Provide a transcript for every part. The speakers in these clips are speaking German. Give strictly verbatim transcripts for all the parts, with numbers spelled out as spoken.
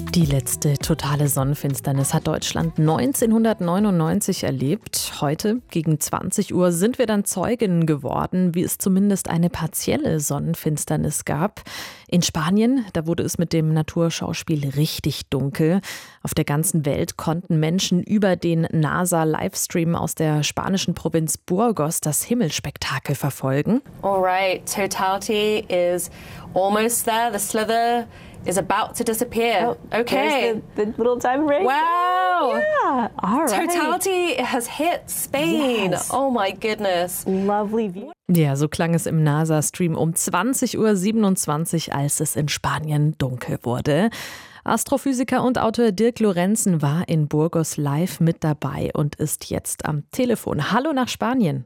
Die letzte totale Sonnenfinsternis hat Deutschland neunzehnhundertneunundneunzig erlebt. Heute gegen zwanzig Uhr sind wir dann Zeugen geworden, wie es zumindest eine partielle Sonnenfinsternis gab. In Spanien, da wurde es mit dem Naturschauspiel richtig dunkel. Auf der ganzen Welt konnten Menschen über den NASA-Livestream aus der spanischen Provinz Burgos das Himmelspektakel verfolgen. All right, totality is almost there. The slither is about to disappear. Oh, okay. The, the little diamond ring. Wow. Yeah. All right. Totality has hit Spain. Yes. Oh my goodness. Lovely view. Ja, so klang es im NASA-Stream um zwanzig Uhr siebenundzwanzig, als es in Spanien dunkel wurde. Astrophysiker und Autor Dirk Lorenzen war in Burgos live mit dabei und ist jetzt am Telefon. Hallo nach Spanien.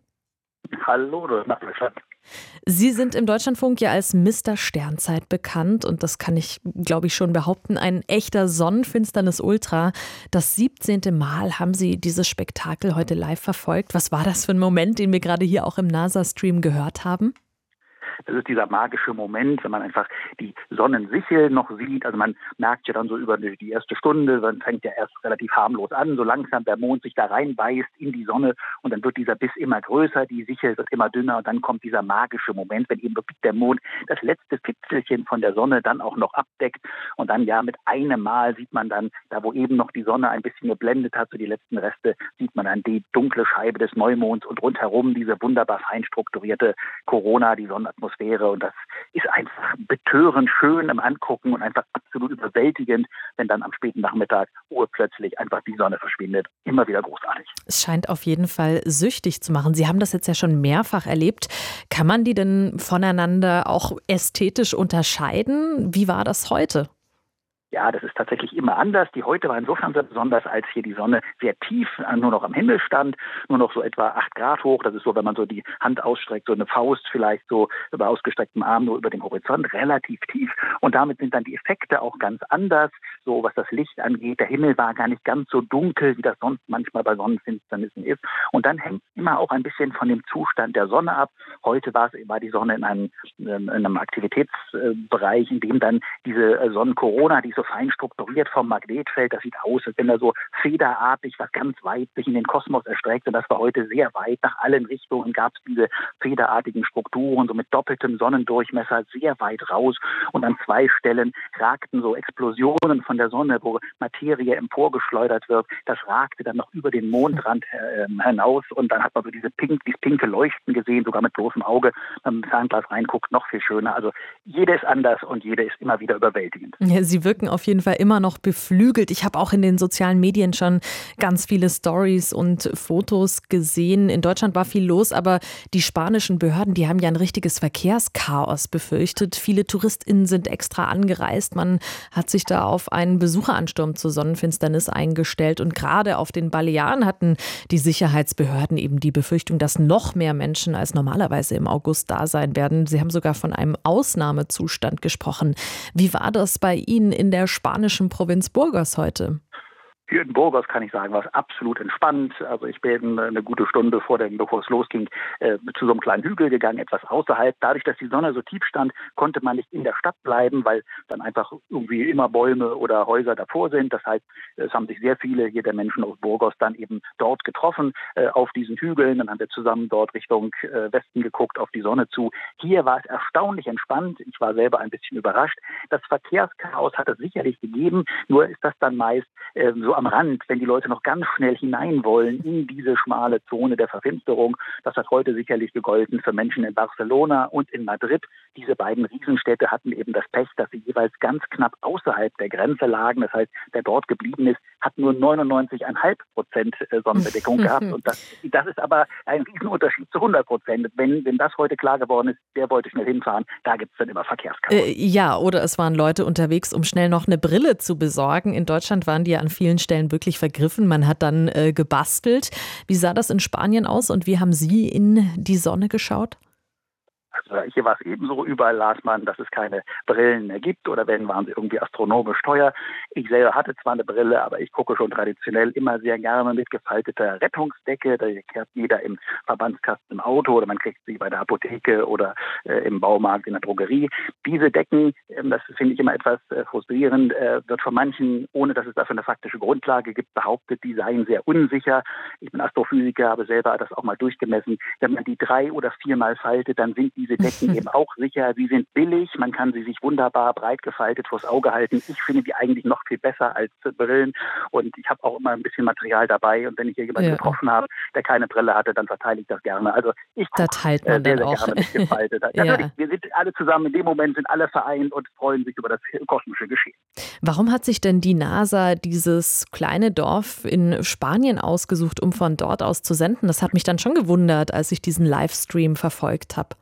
Hallo nach Deutschland. Sie sind im Deutschlandfunk ja als Mister Sternzeit bekannt und das kann ich, glaube ich, schon behaupten, ein echter Sonnenfinsternis-Ultra. Das siebzehnte Mal haben Sie dieses Spektakel heute live verfolgt. Was war das für ein Moment, den wir gerade hier auch im NASA-Stream gehört haben? Das ist dieser magische Moment, wenn man einfach die Sonnensichel noch sieht. Also man merkt ja dann so über die erste Stunde, dann fängt ja erst relativ harmlos an, so langsam der Mond sich da reinbeißt in die Sonne und dann wird dieser Biss immer größer, die Sichel wird immer dünner und dann kommt dieser magische Moment, wenn eben wirklich der Mond das letzte Fitzelchen von der Sonne dann auch noch abdeckt und dann ja mit einem Mal sieht man dann, da wo eben noch die Sonne ein bisschen geblendet hat, so die letzten Reste, sieht man dann die dunkle Scheibe des Neumonds und rundherum diese wunderbar fein strukturierte Corona, die Sonnenatmosphäre. Und das ist einfach betörend schön im Angucken und einfach absolut überwältigend, wenn dann am späten Nachmittag urplötzlich einfach die Sonne verschwindet. Immer wieder großartig. Es scheint auf jeden Fall süchtig zu machen. Sie haben das jetzt ja schon mehrfach erlebt. Kann man die denn voneinander auch ästhetisch unterscheiden? Wie war das heute? Ja, das ist tatsächlich immer anders. Die heute war insofern sehr besonders, als hier die Sonne sehr tief nur noch am Himmel stand, nur noch so etwa acht Grad hoch. Das ist so, wenn man so die Hand ausstreckt, so eine Faust vielleicht so über ausgestrecktem Arm nur über dem Horizont, relativ tief. Und damit sind dann die Effekte auch ganz anders, so was das Licht angeht. Der Himmel war gar nicht ganz so dunkel, wie das sonst manchmal bei Sonnenfinsternissen ist. Und dann hängt immer auch ein bisschen von dem Zustand der Sonne ab. Heute war, es, war die Sonne in einem, in einem Aktivitätsbereich, in dem dann diese Sonnenkorona, die so fein strukturiert vom Magnetfeld. Das sieht aus, als wenn da so federartig was ganz weit sich in den Kosmos erstreckt. Und das war heute sehr weit. Nach allen Richtungen gab es diese federartigen Strukturen, so mit doppeltem Sonnendurchmesser, sehr weit raus. Und an zwei Stellen ragten so Explosionen von der Sonne, wo Materie emporgeschleudert wird. Das ragte dann noch über den Mondrand äh, hinaus. Und dann hat man so diese pink, dieses pinke Leuchten gesehen, sogar mit bloßem Auge. Wenn man mit Fernglas reinguckt, noch viel schöner. Also jede ist anders und jede ist immer wieder überwältigend. Ja, Sie wirken auf jeden Fall immer noch beflügelt. Ich habe auch in den sozialen Medien schon ganz viele Stories und Fotos gesehen. In Deutschland war viel los, aber die spanischen Behörden, die haben ja ein richtiges Verkehrschaos befürchtet. Viele TouristInnen sind extra angereist. Man hat sich da auf einen Besucheransturm zur Sonnenfinsternis eingestellt. Und gerade auf den Balearen hatten die Sicherheitsbehörden eben die Befürchtung, dass noch mehr Menschen als normalerweise im August da sein werden. Sie haben sogar von einem Ausnahmezustand gesprochen. Wie war das bei Ihnen in der spanischen Provinz Burgos heute? Hier in Burgos kann ich sagen, war es absolut entspannt. Also ich bin eine gute Stunde vor dem, bevor es losging, äh, zu so einem kleinen Hügel gegangen, etwas außerhalb. Dadurch, dass die Sonne so tief stand, konnte man nicht in der Stadt bleiben, weil dann einfach irgendwie immer Bäume oder Häuser davor sind. Das heißt, es haben sich sehr viele hier der Menschen aus Burgos dann eben dort getroffen, äh, auf diesen Hügeln. Dann haben wir zusammen dort Richtung äh, Westen geguckt, auf die Sonne zu. Hier war es erstaunlich entspannt. Ich war selber ein bisschen überrascht. Das Verkehrschaos hat es sicherlich gegeben, nur ist das dann meist äh, so am Rand, wenn die Leute noch ganz schnell hinein wollen in diese schmale Zone der Verfinsterung. Das hat heute sicherlich gegolten für Menschen in Barcelona und in Madrid. Diese beiden Riesenstädte hatten eben das Pech, dass sie jeweils ganz knapp außerhalb der Grenze lagen. Das heißt, wer dort geblieben ist, hat nur neunundneunzig Komma fünf Prozent Sonnenbedeckung gehabt. Und das, das ist aber ein Riesenunterschied zu hundert Prozent. Wenn, wenn das heute klar geworden ist, der wollte schnell hinfahren, da gibt es dann immer Verkehrschaos. Äh, ja, oder es waren Leute unterwegs, um schnell noch eine Brille zu besorgen. In Deutschland waren die ja an vielen Stellen wirklich vergriffen. Man hat dann äh, gebastelt. Wie sah das in Spanien aus und wie haben Sie in die Sonne geschaut? Also hier war es ebenso, überall las man, dass es keine Brillen mehr gibt oder wenn, waren sie irgendwie astronomisch teuer. Ich selber hatte zwar eine Brille, aber ich gucke schon traditionell immer sehr gerne mit gefalteter Rettungsdecke. Da kehrt jeder im Verbandskasten im Auto oder man kriegt sie bei der Apotheke oder äh, im Baumarkt, in der Drogerie. Diese Decken, äh, das finde ich immer etwas äh, frustrierend, äh, wird von manchen, ohne dass es dafür eine faktische Grundlage gibt, behauptet, die seien sehr unsicher. Ich bin Astrophysiker, habe selber das auch mal durchgemessen. Wenn man die drei oder viermal faltet, dann sind diese Decken eben auch sicher. Sie sind billig, man kann sie sich wunderbar breit gefaltet vors Auge halten. Ich finde die eigentlich noch viel besser als Brillen und ich habe auch immer ein bisschen Material dabei und wenn ich hier jemanden ja. getroffen habe, der keine Brille hatte, dann verteile ich das gerne. Also ich da teilt man äh, sehr, dann sehr auch. gerne mit gefaltet. ja. Natürlich, wir sind alle zusammen, in dem Moment sind alle vereint und freuen sich über das kosmische Geschehen. Warum hat sich denn die NASA dieses kleine Dorf in Spanien ausgesucht, um von dort aus zu senden? Das hat mich dann schon gewundert, als ich diesen Livestream verfolgt habe.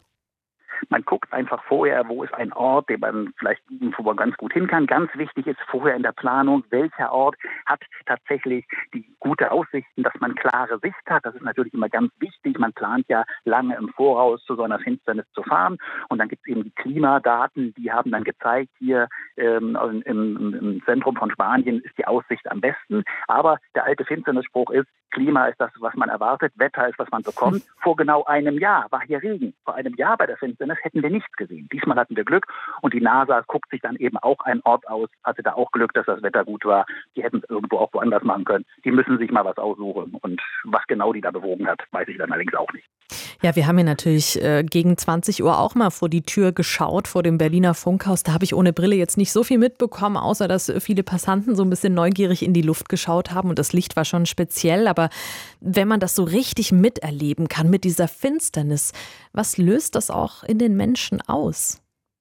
Man guckt einfach vorher, wo ist ein Ort, den man vielleicht wo man ganz gut hin kann. Ganz wichtig ist vorher in der Planung, welcher Ort hat tatsächlich die gute Aussichten, dass man klare Sicht hat. Das ist natürlich immer ganz wichtig. Man plant ja lange im Voraus zu so einer Finsternis zu fahren. Und dann gibt es eben die Klimadaten, die haben dann gezeigt, hier ähm, im, im Zentrum von Spanien ist die Aussicht am besten. Aber der alte Finsternisspruch ist, Klima ist das, was man erwartet, Wetter ist, was man bekommt. Vor genau einem Jahr war hier Regen. Vor einem Jahr bei der Finsternis hätten wir nichts gesehen. Diesmal hatten wir Glück und die NASA guckt sich dann eben auch einen Ort aus, hatte da auch Glück, dass das Wetter gut war. Die hätten es irgendwo auch woanders machen können. Die müssen sich mal was aussuchen und was genau die da bewogen hat, weiß ich dann allerdings auch nicht. Ja, wir haben hier natürlich äh, gegen zwanzig Uhr auch mal vor die Tür geschaut, vor dem Berliner Funkhaus. Da habe ich ohne Brille jetzt nicht so viel mitbekommen, außer dass viele Passanten so ein bisschen neugierig in die Luft geschaut haben und das Licht war schon speziell. Aber wenn man das so richtig miterleben kann mit dieser Finsternis, was löst das auch in den Menschen aus?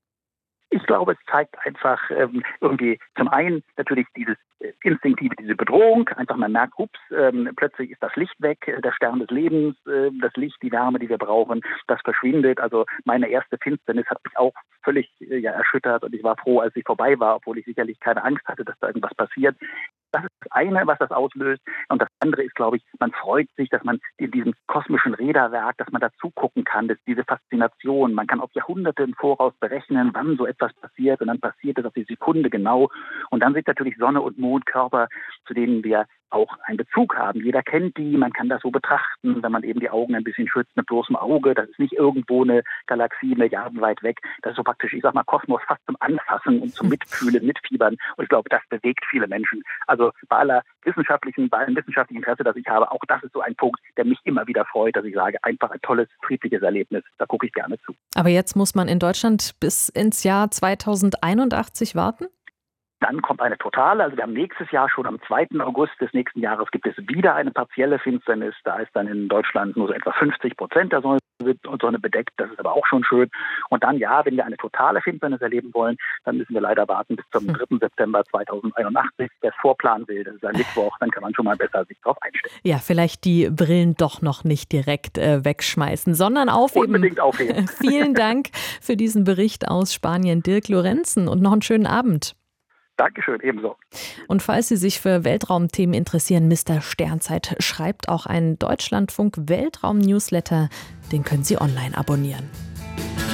Ich glaube, es zeigt einfach ähm, irgendwie zum einen natürlich dieses äh, instinktive, diese Bedrohung. Einfach man merkt, ups, ähm, plötzlich ist das Licht weg, äh, der Stern des Lebens, äh, das Licht, die Wärme, die wir brauchen, das verschwindet. Also meine erste Finsternis hat mich auch völlig äh, ja, erschüttert und ich war froh, als sie vorbei war, obwohl ich sicherlich keine Angst hatte, dass da irgendwas passiert. Das ist das eine, was das auslöst. Und das andere ist, glaube ich, man freut sich, dass man in diesem kosmischen Räderwerk, dass man da zugucken kann, dass diese Faszination, man kann auf Jahrhunderte im Voraus berechnen, wann so etwas passiert und dann passiert es auf die Sekunde genau. Und dann sind natürlich Sonne und Mond Körper, zu denen wir auch einen Bezug haben. Jeder kennt die, man kann das so betrachten, wenn man eben die Augen ein bisschen schützt mit bloßem Auge. Das ist nicht irgendwo eine Galaxie Milliarden weit weg. Das ist so praktisch, ich sag mal, Kosmos fast zum Anfassen und zum Mitfühlen, Mitfiebern. Und ich glaube, das bewegt viele Menschen. Also bei aller wissenschaftlichen, bei allem wissenschaftlichen Interesse, das ich habe, auch das ist so ein Punkt, der mich immer wieder freut, dass ich sage, einfach ein tolles, friedliches Erlebnis. Da gucke ich gerne zu. Aber jetzt muss man in Deutschland bis ins Jahr zweitausendeinundachtzig warten? Dann kommt eine totale, also wir haben nächstes Jahr schon am zweiten August des nächsten Jahres gibt es wieder eine partielle Finsternis. Da ist dann in Deutschland nur so etwa fünfzig Prozent der Sonne, Sonne bedeckt. Das ist aber auch schon schön. Und dann, ja, wenn wir eine totale Finsternis erleben wollen, dann müssen wir leider warten bis zum dritten September zweitausendeinundachtzig. Wer es vorplanen will, das ist ein Mittwoch, dann kann man schon mal besser sich darauf einstellen. Ja, vielleicht die Brillen doch noch nicht direkt äh, wegschmeißen, sondern aufheben. Unbedingt aufheben. Vielen Dank für diesen Bericht aus Spanien, Dirk Lorenzen, und noch einen schönen Abend. Dankeschön, ebenso. Und falls Sie sich für Weltraumthemen interessieren, Mister Sternzeit schreibt auch einen Deutschlandfunk-Weltraum-Newsletter. Den können Sie online abonnieren.